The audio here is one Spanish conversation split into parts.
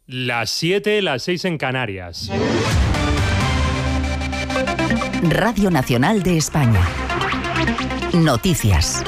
Las 7, las 6 en Canarias. Radio Nacional de España. Noticias.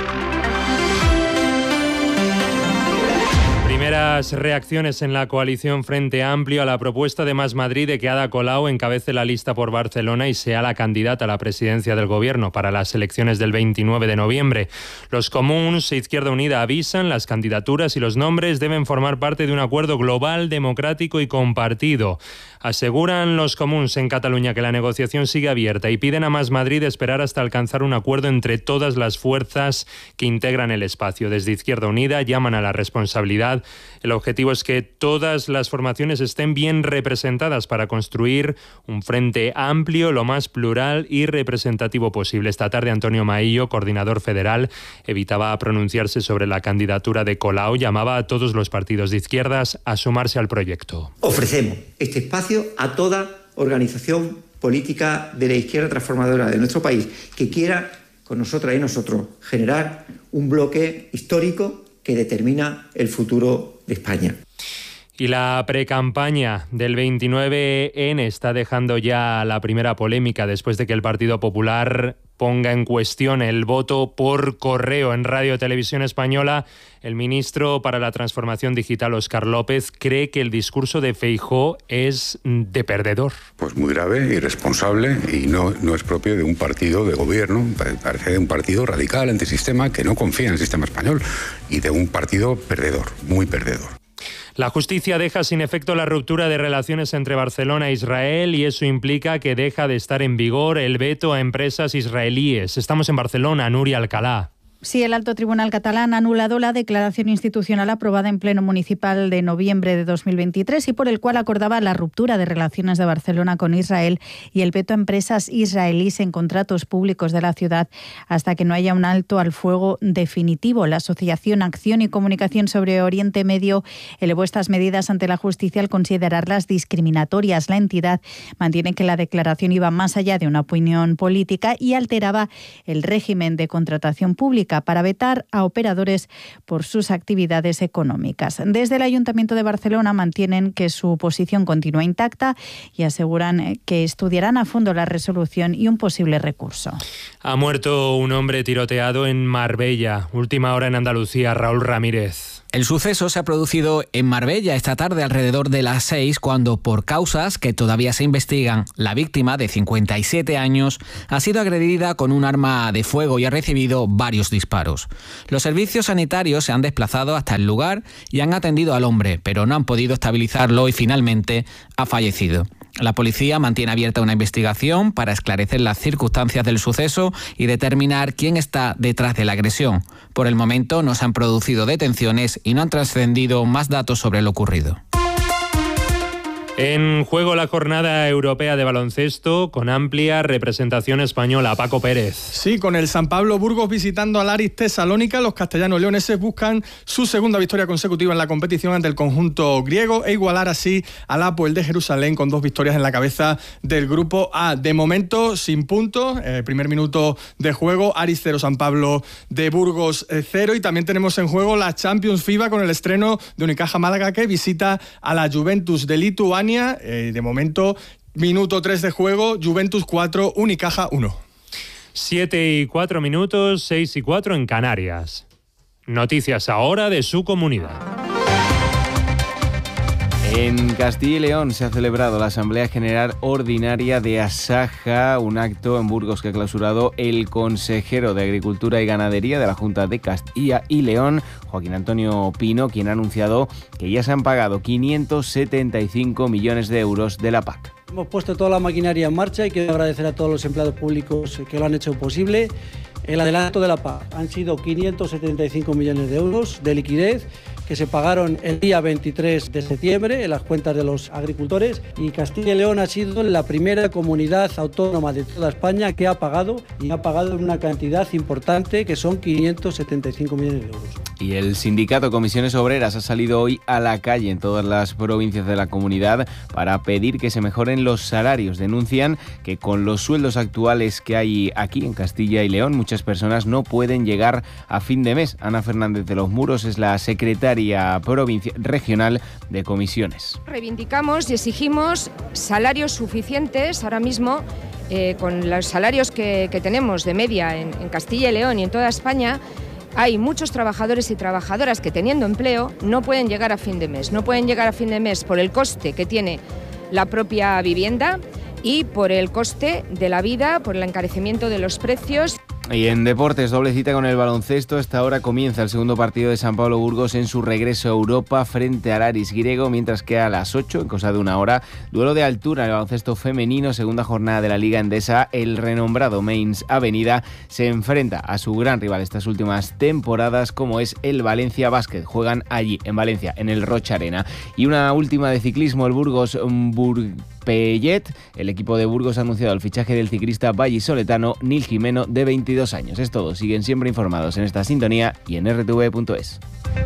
Primeras reacciones en la coalición Frente Amplio a la propuesta de Más Madrid de que Ada Colau encabece la lista por Barcelona y sea la candidata a la presidencia del Gobierno para las elecciones del 29 de noviembre. Los Comuns e Izquierda Unida avisan, las candidaturas y los nombres deben formar parte de un acuerdo global, democrático y compartido. Aseguran los Comuns en Cataluña que la negociación sigue abierta y piden a Más Madrid esperar hasta alcanzar un acuerdo entre todas las fuerzas que integran el espacio. Desde Izquierda Unida llaman a la responsabilidad. El objetivo es que todas las formaciones estén bien representadas para construir un frente amplio, lo más plural y representativo posible. Esta tarde Antonio Maillo, coordinador federal, evitaba pronunciarse sobre la candidatura de Colau. Llamaba a todos los partidos de izquierdas a sumarse al proyecto. Ofrecemos este espacio a toda organización política de la izquierda transformadora de nuestro país que quiera, con nosotras y nosotros, generar un bloque histórico que determina el futuro de España. Y la precampaña del 29N está dejando ya la primera polémica después de que el Partido Popular ponga en cuestión el voto por correo. En Radio Televisión Española, el ministro para la Transformación Digital, Óscar López, cree que el discurso de Feijóo es de perdedor. Pues muy grave, irresponsable y no es propio de un partido de gobierno, parece de un partido radical, antisistema, que no confía en el sistema español y de un partido perdedor, muy perdedor. La justicia deja sin efecto la ruptura de relaciones entre Barcelona e Israel y eso implica que deja de estar en vigor el veto a empresas israelíes. Estamos en Barcelona, Nuria Alcalá. Sí, el Alto Tribunal catalán ha anulado la declaración institucional aprobada en Pleno Municipal de noviembre de 2023 y por el cual acordaba la ruptura de relaciones de Barcelona con Israel y el veto a empresas israelíes en contratos públicos de la ciudad hasta que no haya un alto al fuego definitivo. La Asociación Acción y Comunicación sobre Oriente Medio elevó estas medidas ante la justicia al considerarlas discriminatorias. La entidad mantiene que la declaración iba más allá de una opinión política y alteraba el régimen de contratación pública para vetar a operadores por sus actividades económicas. Desde el Ayuntamiento de Barcelona mantienen que su posición continúa intacta y aseguran que estudiarán a fondo la resolución y un posible recurso. Ha muerto un hombre tiroteado en Marbella. Última hora en Andalucía, Raúl Ramírez. El suceso se ha producido en Marbella esta tarde alrededor de las 6, cuando, por causas que todavía se investigan, la víctima, de 57 años, ha sido agredida con un arma de fuego y ha recibido varios disparos. Los servicios sanitarios se han desplazado hasta el lugar y han atendido al hombre, pero no han podido estabilizarlo y finalmente ha fallecido. La policía mantiene abierta una investigación para esclarecer las circunstancias del suceso y determinar quién está detrás de la agresión. Por el momento no se han producido detenciones y no han trascendido más datos sobre lo ocurrido. En juego la jornada europea de baloncesto con amplia representación española. Paco Pérez. Sí, con el San Pablo Burgos visitando al Aris Tesalónica, los castellanos leoneses buscan su segunda victoria consecutiva en la competición ante el conjunto griego e igualar así al Apoel de Jerusalén con 2 victorias en la cabeza del grupo A. De momento sin puntos, primer minuto de juego, Aris 0, San Pablo de Burgos 0, y también tenemos en juego la Champions FIBA con el estreno de Unicaja Málaga que visita a la Juventus de Lituania. De momento, minuto 3 de juego, Juventus 4, Unicaja 1. 7:04 minutos, 6:04 en Canarias. Noticias ahora de su comunidad. En Castilla y León se ha celebrado la Asamblea General Ordinaria de Asaja, un acto en Burgos que ha clausurado el consejero de Agricultura y Ganadería de la Junta de Castilla y León, Joaquín Antonio Pino, quien ha anunciado que ya se han pagado 575 millones de euros de la PAC. Hemos puesto toda la maquinaria en marcha y quiero agradecer a todos los empleados públicos que lo han hecho posible. El adelanto de la PAC han sido 575 millones de euros de liquidez que se pagaron el día 23 de septiembre en las cuentas de los agricultores, y Castilla y León ha sido la primera comunidad autónoma de toda España que ha pagado, y ha pagado en una cantidad importante que son 575 millones de euros. Y el sindicato Comisiones Obreras ha salido hoy a la calle en todas las provincias de la comunidad para pedir que se mejoren los salarios. Denuncian que con los sueldos actuales que hay aquí en Castilla y León, muchas personas no pueden llegar a fin de mes. Ana Fernández de los Muros es la secretaria secretaria regional de comisiones. Reivindicamos y exigimos salarios suficientes ahora mismo. Con los salarios que tenemos de media en Castilla y León y en toda España, hay muchos trabajadores y trabajadoras que, teniendo empleo, no pueden llegar a fin de mes. No pueden llegar a fin de mes por el coste que tiene la propia vivienda y por el coste de la vida, por el encarecimiento de los precios. Y en deportes, doble cita con el baloncesto. A esta hora comienza el segundo partido de San Pablo Burgos en su regreso a Europa frente al Aris griego, mientras que a las 8, en cosa de una hora, duelo de altura en el baloncesto femenino, segunda jornada de la Liga Endesa. El renombrado Mainz Avenida se enfrenta a su gran rival estas últimas temporadas, como es el Valencia Basket. Juegan allí, en Valencia, en el Rocha Arena. Y una última de ciclismo, el Burgos Pellet. El equipo de Burgos ha anunciado el fichaje del ciclista vallisoletano Nil Jimeno, de 22 años. Es todo. Siguen siempre informados en esta sintonía y en rtv.es.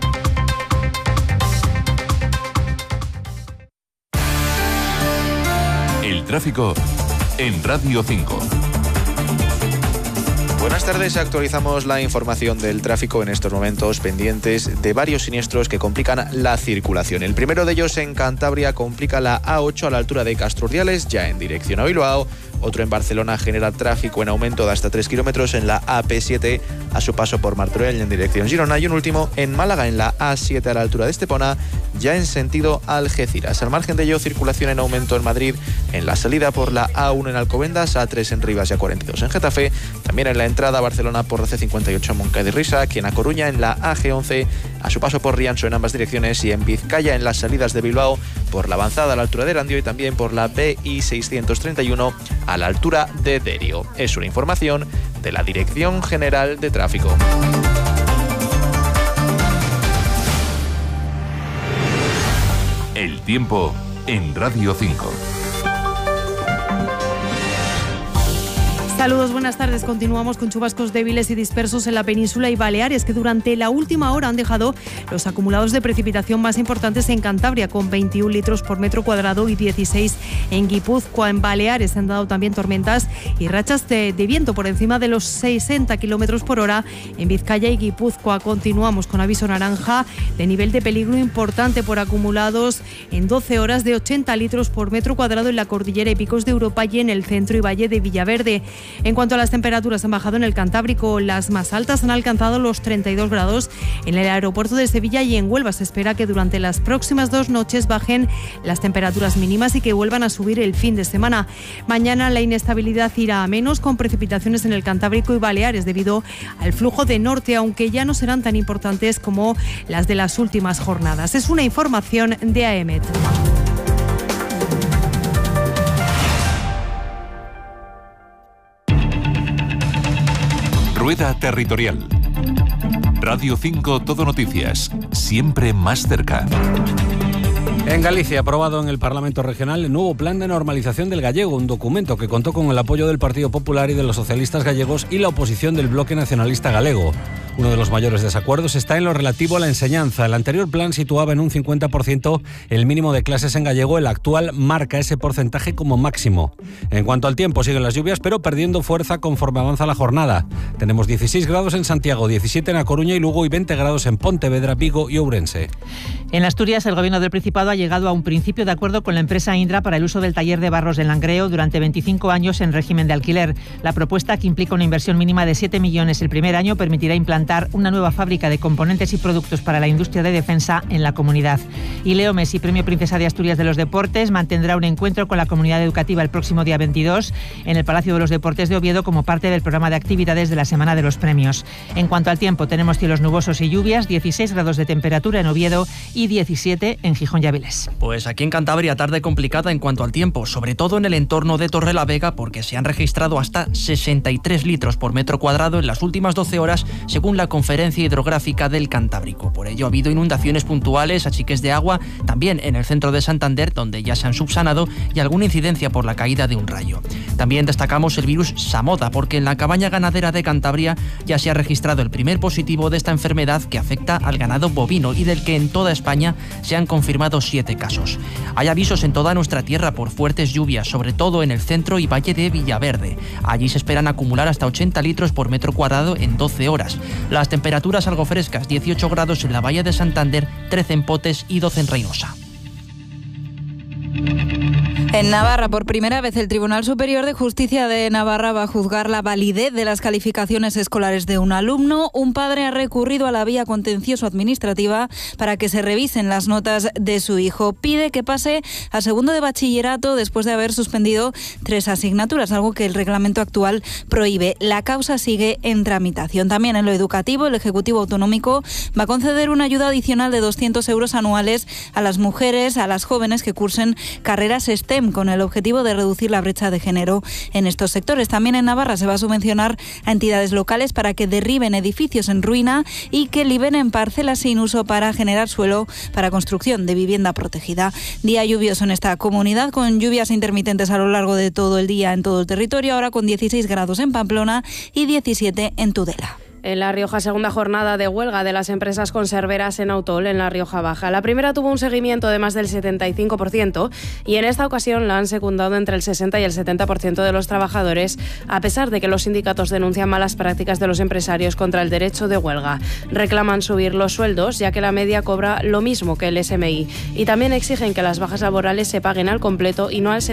El tráfico en Radio 5. Buenas tardes, actualizamos la información del tráfico en estos momentos, pendientes de varios siniestros que complican la circulación. El primero de ellos en Cantabria complica la A8 a la altura de Castrurdiales, ya en dirección a Bilbao. Otro en Barcelona genera tráfico en aumento de hasta 3 kilómetros en la AP7 a su paso por Martorell en dirección Girona. Y un último en Málaga en la A7 a la altura de Estepona, ya en sentido Algeciras. Al margen de ello, circulación en aumento en Madrid en la salida por la A1 en Alcobendas, A3 en Rivas y A42 en Getafe. También en la entrada a Barcelona por la C58 en Moncada y Risa. Aquí en A Coruña en la AG11 a su paso por Rianxo en ambas direcciones. Y en Vizcaya en las salidas de Bilbao por la avanzada a la altura de Erandio y también por la BI 631 a la altura de Derio. Es una información de la Dirección General de Tráfico. El tiempo en Radio 5. Saludos, buenas tardes. Continuamos con chubascos débiles y dispersos en la península y Baleares, que durante la última hora han dejado los acumulados de precipitación más importantes en Cantabria, con 21 litros por metro cuadrado y 16 en Guipúzcoa. En Baleares se han dado también tormentas y rachas de viento por encima de los 60 kilómetros por hora en Vizcaya y Guipúzcoa. Continuamos con aviso naranja de nivel de peligro importante por acumulados en 12 horas de 80 litros por metro cuadrado en la cordillera y Picos de Europa y en el centro y valle de Villaverde. En cuanto a las temperaturas, han bajado en el Cantábrico. Las más altas han alcanzado los 32 grados en el aeropuerto de Sevilla y en Huelva. Se espera que durante las próximas 2 noches bajen las temperaturas mínimas y que vuelvan a subir el fin de semana. Mañana la inestabilidad irá a menos, con precipitaciones en el Cantábrico y Baleares debido al flujo de norte, aunque ya no serán tan importantes como las de las últimas jornadas. Es una información de AEMET. Rueda Territorial. Radio 5 Todo Noticias, siempre más cerca. En Galicia, aprobado en el Parlamento Regional el nuevo Plan de Normalización del Gallego, un documento que contó con el apoyo del Partido Popular y de los socialistas gallegos y la oposición del Bloque Nacionalista Galego. Uno de los mayores desacuerdos está en lo relativo a la enseñanza. El anterior plan situaba en un 50% el mínimo de clases en gallego. El actual marca ese porcentaje como máximo. En cuanto al tiempo, siguen las lluvias, pero perdiendo fuerza conforme avanza la jornada. Tenemos 16 grados en Santiago, 17 en A Coruña y Lugo y 20 grados en Pontevedra, Vigo y Ourense. En Asturias, el Gobierno del Principado ha llegado a un principio de acuerdo con la empresa Indra para el uso del taller de barros del Langreo durante 25 años en régimen de alquiler. La propuesta, que implica una inversión mínima de 7 millones el primer año, permitirá implantar una nueva fábrica de componentes y productos para la industria de defensa en la comunidad. Y Leo Messi, Premio Princesa de Asturias de los Deportes, mantendrá un encuentro con la comunidad educativa el próximo día 22 en el Palacio de los Deportes de Oviedo como parte del programa de actividades de la Semana de los Premios. En cuanto al tiempo, tenemos cielos nubosos y lluvias, 16 grados de temperatura en Oviedo y 17 en Gijón y Avilés. Pues aquí en Cantabria, tarde complicada en cuanto al tiempo, sobre todo en el entorno de Torrelavega, porque se han registrado hasta 63 litros por metro cuadrado en las últimas 12 horas, según la Conferencia Hidrográfica del Cantábrico. Por ello ha habido inundaciones puntuales, achiques de agua, también en el centro de Santander, donde ya se han subsanado, y alguna incidencia por la caída de un rayo. También destacamos el virus Samoda, porque en la cabaña ganadera de Cantabria ya se ha registrado el primer positivo de esta enfermedad, que afecta al ganado bovino y del que en toda España se han confirmado 7 casos. Hay avisos en toda nuestra tierra por fuertes lluvias, sobre todo en el centro y valle de Villaverde. Allí se esperan acumular hasta 80 litros por metro cuadrado en 12 horas. Las temperaturas algo frescas, 18 grados en la Bahía de Santander, 13 en Potes y 12 en Reynosa. En Navarra, por primera vez, el Tribunal Superior de Justicia de Navarra va a juzgar la validez de las calificaciones escolares de un alumno. Un padre ha recurrido a la vía contencioso-administrativa para que se revisen las notas de su hijo. Pide que pase a segundo de bachillerato después de haber suspendido 3 asignaturas, algo que el reglamento actual prohíbe. La causa sigue en tramitación. También en lo educativo, el Ejecutivo Autonómico va a conceder una ayuda adicional de 200 euros anuales a las mujeres, a las jóvenes que cursen carreras STEM, con el objetivo de reducir la brecha de género en estos sectores. También en Navarra se va a subvencionar a entidades locales para que derriben edificios en ruina y que liberen parcelas sin uso para generar suelo para construcción de vivienda protegida. Día lluvioso en esta comunidad, con lluvias intermitentes a lo largo de todo el día en todo el territorio, ahora con 16 grados en Pamplona y 17 en Tudela. En La Rioja, segunda jornada de huelga de las empresas conserveras en Autol, en La Rioja Baja. La primera tuvo un seguimiento de más del 75% y en esta ocasión la han secundado entre el 60 y el 70% de los trabajadores, a pesar de que los sindicatos denuncian malas prácticas de los empresarios contra el derecho de huelga. Reclaman subir los sueldos, ya que la media cobra lo mismo que el SMI. Y también exigen que las bajas laborales se paguen al completo y no al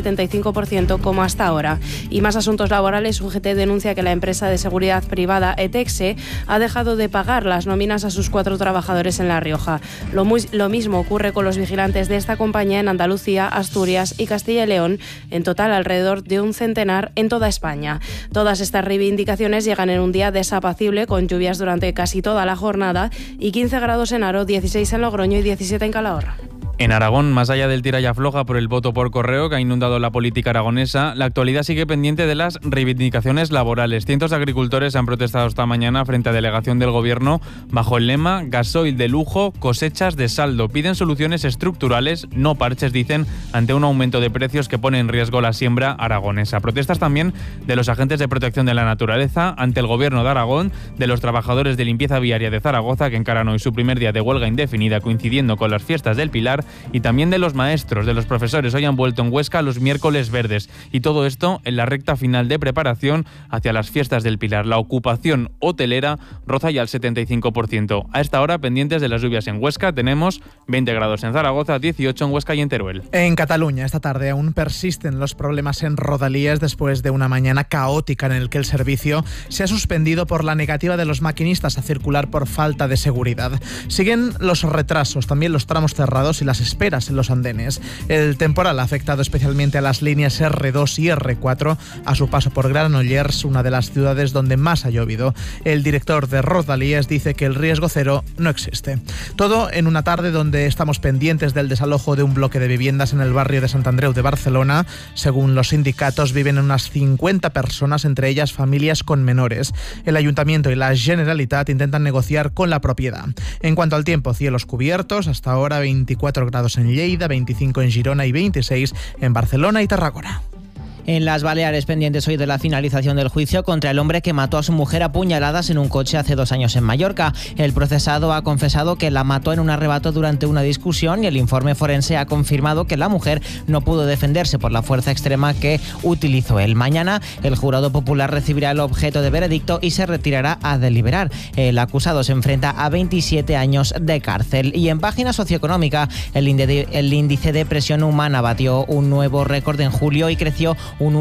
75% como hasta ahora. Y más asuntos laborales, UGT denuncia que la empresa de seguridad privada Etexe ha dejado de pagar las nóminas a sus 4 trabajadores en La Rioja. Lo mismo ocurre con los vigilantes de esta compañía en Andalucía, Asturias y Castilla y León, en total alrededor de un centenar en toda España. Todas estas reivindicaciones llegan en un día desapacible, con lluvias durante casi toda la jornada y 15 grados en Haro, 16 en Logroño y 17 en Calahorra. En Aragón, más allá del tira y afloja por el voto por correo que ha inundado la política aragonesa, la actualidad sigue pendiente de las reivindicaciones laborales. Cientos de agricultores han protestado esta mañana frente a delegación del Gobierno bajo el lema «Gasoil de lujo, cosechas de saldo». Piden soluciones estructurales, no parches, dicen, ante un aumento de precios que pone en riesgo la siembra aragonesa. Protestas también de los agentes de protección de la naturaleza ante el Gobierno de Aragón, de los trabajadores de limpieza viaria de Zaragoza, que encaran hoy su primer día de huelga indefinida coincidiendo con las fiestas del Pilar, y también de los maestros, de los profesores. Hoy han vuelto en Huesca los miércoles verdes. Y todo esto en la recta final de preparación hacia las fiestas del Pilar. La ocupación hotelera roza ya el 75%. A esta hora, pendientes de las lluvias en Huesca, tenemos 20 grados en Zaragoza, 18 en Huesca y en Teruel. En Cataluña, esta tarde aún persisten los problemas en Rodalies después de una mañana caótica en el que el servicio se ha suspendido por la negativa de los maquinistas a circular por falta de seguridad. Siguen los retrasos, también los tramos cerrados y las esperas en los andenes. El temporal ha afectado especialmente a las líneas R2 y R4 a su paso por Granollers, una de las ciudades donde más ha llovido. El director de Rodalies dice que el riesgo cero no existe. Todo en una tarde donde estamos pendientes del desalojo de un bloque de viviendas en el barrio de Sant Andreu de Barcelona. Según los sindicatos, viven unas 50 personas, entre ellas familias con menores. El Ayuntamiento y la Generalitat intentan negociar con la propiedad. En cuanto al tiempo, cielos cubiertos, hasta ahora 24 grados en Lleida, 25 en Girona y 26 en Barcelona y Tarragona. En las Baleares, pendientes hoy de la finalización del juicio contra el hombre que mató a su mujer a puñaladas en un coche hace 2 años en Mallorca. El procesado ha confesado que la mató en un arrebato durante una discusión y el informe forense ha confirmado que la mujer no pudo defenderse por la fuerza extrema que utilizó él. Mañana el jurado popular recibirá el objeto de veredicto y se retirará a deliberar. El acusado se enfrenta a 27 años de cárcel. Y en página socioeconómica, el índice de presión humana batió un nuevo récord en julio y creció un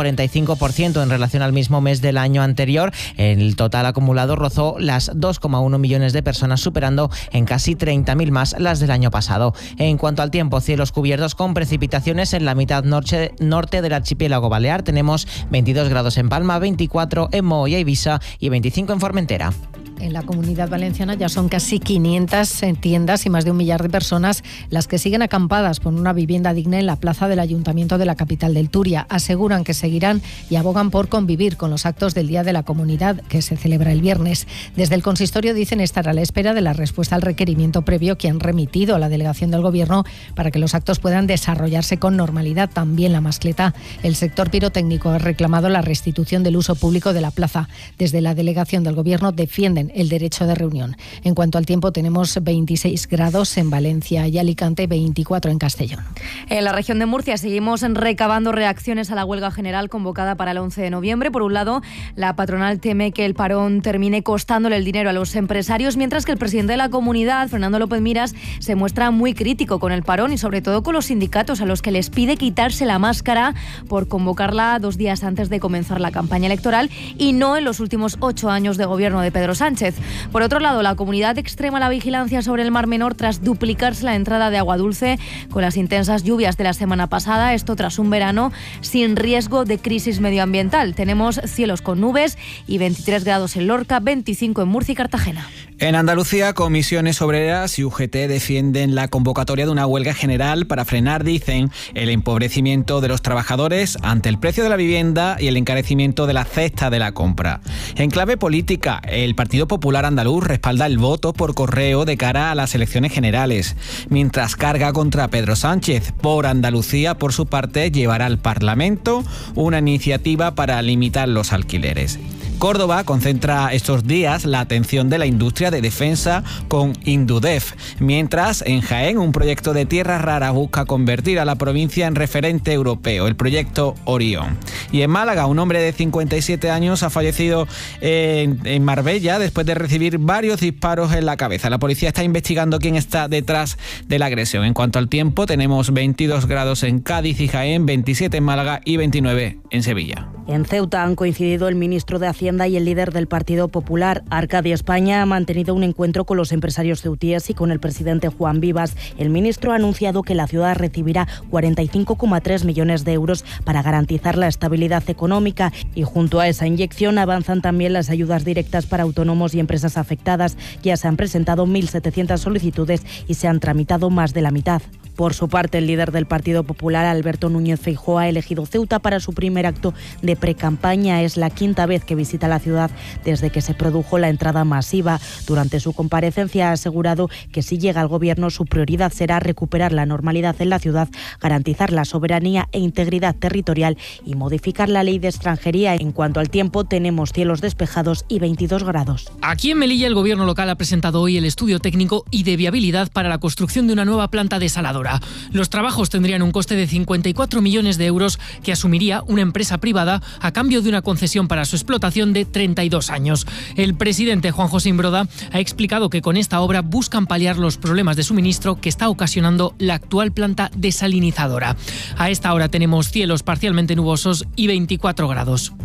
1,45% en relación al mismo mes del año anterior. El total acumulado rozó las 2,1 millones de personas, superando en casi 30.000 más las del año pasado. En cuanto al tiempo, cielos cubiertos con precipitaciones en la mitad norte del archipiélago balear. Tenemos 22 grados en Palma, 24 en Moya, Ibiza y 25 en Formentera. En la Comunidad Valenciana ya son casi 500 tiendas y más de 1 millar de personas las que siguen acampadas por una vivienda digna en la plaza del Ayuntamiento de la capital del Turia. Aseguran que seguirán y abogan por convivir con los actos del Día de la Comunidad, que se celebra el viernes. Desde el consistorio dicen estar a la espera de la respuesta al requerimiento previo que han remitido a la delegación del Gobierno para que los actos puedan desarrollarse con normalidad. También la mascleta. El sector pirotécnico ha reclamado la restitución del uso público de la plaza. Desde la delegación del Gobierno defienden el derecho de reunión. En cuanto al tiempo, tenemos 26 grados en Valencia y Alicante, 24 en Castellón. En la región de Murcia seguimos recabando reacciones a la huelga general convocada para el 11 de noviembre. Por un lado, la patronal teme que el parón termine costándole el dinero a los empresarios, mientras que el presidente de la comunidad, Fernando López Miras, se muestra muy crítico con el parón y sobre todo con los sindicatos, a los que les pide quitarse la máscara por convocarla 2 días antes de comenzar la campaña electoral y no en los últimos 8 años de gobierno de Pedro Sánchez. Por otro lado, la comunidad extrema la vigilancia sobre el Mar Menor tras duplicarse la entrada de agua dulce con las intensas lluvias de la semana pasada, esto tras un verano sin riesgo de crisis medioambiental. Tenemos cielos con nubes y 23 grados en Lorca, 25 en Murcia y Cartagena. En Andalucía, comisiones obreras y UGT defienden la convocatoria de una huelga general para frenar, dicen, el empobrecimiento de los trabajadores ante el precio de la vivienda y el encarecimiento de la cesta de la compra. En clave política, el Partido Popular Andaluz respalda el voto por correo de cara a las elecciones generales, mientras carga contra Pedro Sánchez. Por Andalucía, por su parte, llevará al Parlamento una iniciativa para limitar los alquileres. Córdoba concentra estos días la atención de la industria de defensa con Indudef, mientras en Jaén un proyecto de tierras raras busca convertir a la provincia en referente europeo, el proyecto Orión. Y en Málaga, un hombre de 57 años ha fallecido en Marbella después de recibir varios disparos en la cabeza. La policía está investigando quién está detrás de la agresión. En cuanto al tiempo, tenemos 22 grados en Cádiz y Jaén, 27 en Málaga y 29 en Sevilla. En Ceuta han coincidido el ministro de Hacienda y el líder del Partido Popular. Arcadia España ha mantenido un encuentro con los empresarios ceutíes y con el presidente Juan Vivas. El ministro ha anunciado que la ciudad recibirá 45,3 millones de euros para garantizar la estabilidad económica y junto a esa inyección avanzan también las ayudas directas para autónomos y empresas afectadas. Ya se han presentado 1.700 solicitudes y se han tramitado más de la mitad. Por su parte, el líder del Partido Popular, Alberto Núñez Feijóo, ha elegido Ceuta para su primer acto de precampaña. Es la 5ª vez que visita la ciudad desde que se produjo la entrada masiva. Durante su comparecencia ha asegurado que si llega al gobierno su prioridad será recuperar la normalidad en la ciudad, garantizar la soberanía e integridad territorial y modificar la ley de extranjería. En cuanto al tiempo, tenemos cielos despejados y 22 grados. Aquí en Melilla, el gobierno local ha presentado hoy el estudio técnico y de viabilidad para la construcción de una nueva planta desaladora. Los trabajos tendrían un coste de 54 millones de euros que asumiría una empresa privada a cambio de una concesión para su explotación de 32 años. El presidente Juan José Imbroda ha explicado que con esta obra buscan paliar los problemas de suministro que está ocasionando la actual planta desalinizadora. A esta hora tenemos cielos parcialmente nubosos y 24 grados.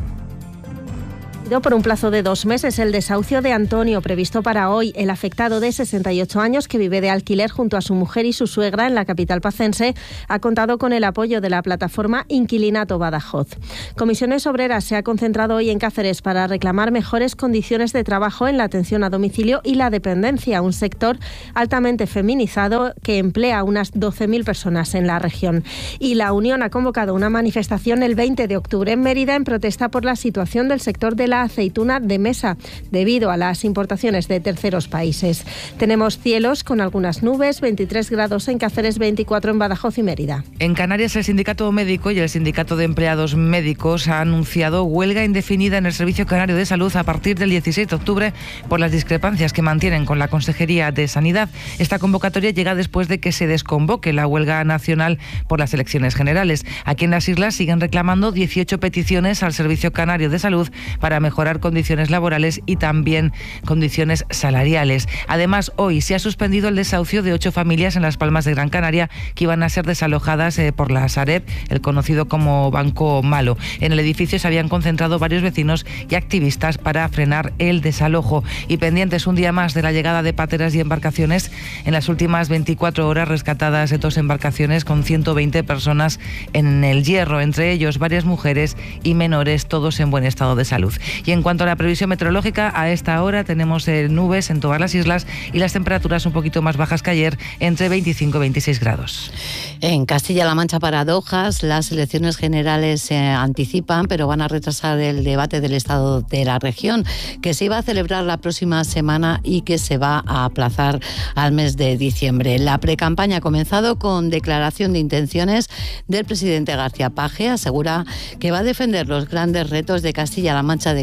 Por un plazo de 2 meses el desahucio de Antonio, previsto para hoy. El afectado de 68 años, que vive de alquiler junto a su mujer y su suegra en la capital pacense, ha contado con el apoyo de la plataforma Inquilinato Badajoz. Comisiones Obreras se ha concentrado hoy en Cáceres para reclamar mejores condiciones de trabajo en la atención a domicilio y la dependencia, un sector altamente feminizado que emplea a unas 12.000 personas en la región. Y la Unión ha convocado una manifestación el 20 de octubre en Mérida en protesta por la situación del sector de la aceituna de mesa debido a las importaciones de terceros países. Tenemos cielos con algunas nubes, 23 grados en Cáceres, 24 en Badajoz y Mérida. En Canarias, el Sindicato Médico y el Sindicato de Empleados Médicos han anunciado huelga indefinida en el Servicio Canario de Salud a partir del 16 de octubre por las discrepancias que mantienen con la Consejería de Sanidad. Esta convocatoria llega después de que se desconvoque la huelga nacional por las elecciones generales. Aquí en las islas siguen reclamando 18 peticiones al Servicio Canario de Salud para mejorar condiciones laborales y también condiciones salariales. Además, hoy se ha suspendido el desahucio de 8 familias en Las Palmas de Gran Canaria que iban a ser desalojadas por la Sareb, el conocido como Banco Malo. En el edificio se habían concentrado varios vecinos y activistas para frenar el desalojo. Y pendientes un día más de la llegada de pateras y embarcaciones, en las últimas 24 horas rescatadas 2 embarcaciones con 120 personas en el Hierro, entre ellos varias mujeres y menores, todos en buen estado de salud. Y en cuanto a la previsión meteorológica, a esta hora tenemos nubes en todas las islas y las temperaturas un poquito más bajas que ayer, entre 25 y 26 grados. En Castilla-La Mancha, paradojas, las elecciones generales se anticipan, pero van a retrasar el debate del estado de la región, que se iba a celebrar la próxima semana y que se va a aplazar al mes de diciembre. La precampaña ha comenzado con declaración de intenciones del presidente García Paje. Asegura que va a defender los grandes retos de Castilla-La Mancha de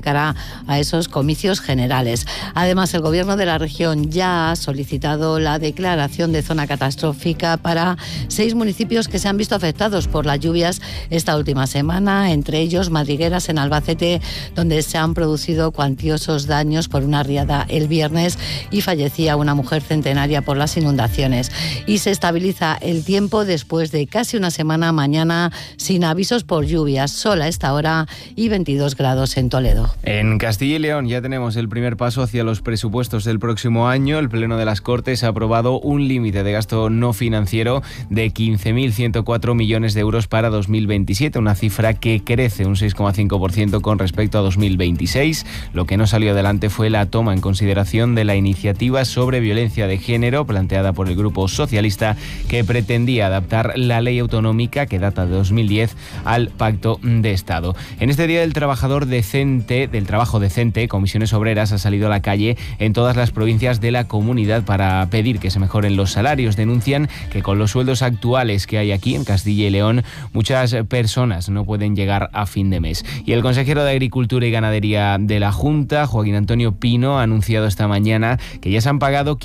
cara a esos comicios generales. Además, el Gobierno de la región ya ha solicitado la declaración de zona catastrófica para 6 municipios que se han visto afectados por las lluvias esta última semana, entre ellos Madrigueras en Albacete, donde se han producido cuantiosos daños por una riada el viernes y fallecía una mujer centenaria por las inundaciones. Y se estabiliza el tiempo después de casi una semana mañana sin avisos por lluvias, sol a esta hora y 22 grados en Toledo. En Castilla y León ya tenemos el primer paso hacia los presupuestos del próximo año. El Pleno de las Cortes ha aprobado un límite de gasto no financiero de 15.104 millones de euros para 2027, una cifra que crece un 6,5% con respecto a 2026. Lo que no salió adelante fue la toma en consideración de la iniciativa sobre violencia de género planteada por el Grupo Socialista, que pretendía adaptar la ley autonómica que data de 2010 al Pacto de Estado. En este Día del Trabajo Decente, Comisiones Obreras ha salido a la calle en todas las provincias de la comunidad para pedir que se mejoren los salarios. Denuncian que con los sueldos actuales que hay aquí en Castilla y León, muchas personas no pueden llegar a fin de mes. Y el consejero de Agricultura y Ganadería de la Junta, Joaquín Antonio Pino, ha anunciado esta mañana que ya se han pagado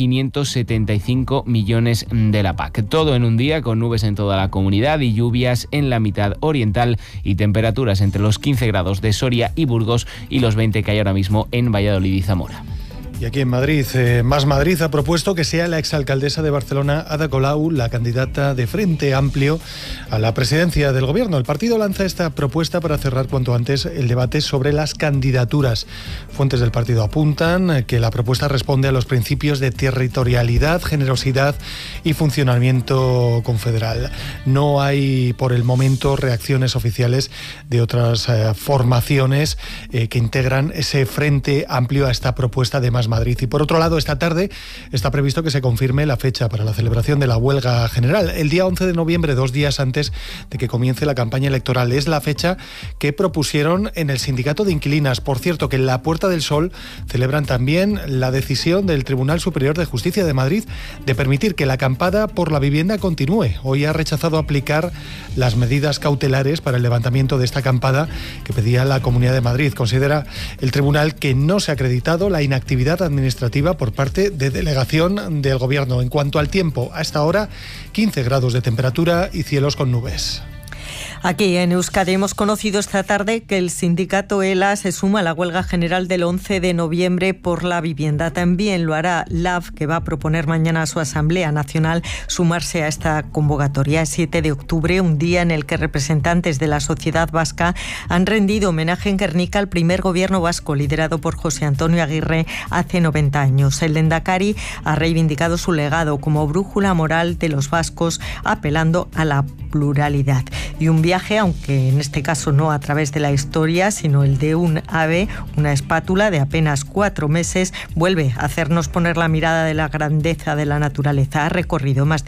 575 millones de la PAC. Todo en un día con nubes en toda la comunidad y lluvias en la mitad oriental y temperaturas entre los 15 grados de Soria y Burgos y los 20 que hay ahora mismo en Valladolid y Zamora. Y aquí en Madrid, Más Madrid ha propuesto que sea la exalcaldesa de Barcelona, Ada Colau, la candidata de Frente Amplio a la presidencia del Gobierno. El partido lanza esta propuesta para cerrar cuanto antes el debate sobre las candidaturas. Fuentes del partido apuntan que la propuesta responde a los principios de territorialidad, generosidad y funcionamiento confederal. No hay, por el momento, reacciones oficiales de otras formaciones que integran ese Frente Amplio a esta propuesta de Más Madrid. Y por otro lado, esta tarde está previsto que se confirme la fecha para la celebración de la huelga general, el día 11 de noviembre, 2 días antes de que comience la campaña electoral. Es la fecha que propusieron en el Sindicato de Inquilinas. Por cierto, que en la Puerta del Sol celebran también la decisión del Tribunal Superior de Justicia de Madrid de permitir que la acampada por la vivienda continúe. Hoy ha rechazado aplicar las medidas cautelares para el levantamiento de esta acampada que pedía la Comunidad de Madrid. Considera el tribunal que no se ha acreditado la inactividad administrativa por parte de delegación del Gobierno. En cuanto al tiempo, a esta hora 15 grados de temperatura y cielos con nubes. Aquí en Euskadi hemos conocido esta tarde que el sindicato ELA se suma a la huelga general del 11 de noviembre por la vivienda. También lo hará LAV, que va a proponer mañana a su Asamblea Nacional sumarse a esta convocatoria. Es 7 de octubre, un día en el que representantes de la sociedad vasca han rendido homenaje en Gernika al primer gobierno vasco liderado por José Antonio Aguirre hace 90 años. El Lehendakari ha reivindicado su legado como brújula moral de los vascos, apelando a la pluralidad. Y un viaje, aunque en este caso no a través de la historia, sino el de un ave, una espátula de apenas 4 meses, vuelve a hacernos poner la mirada de la grandeza de la naturaleza. Ha recorrido más de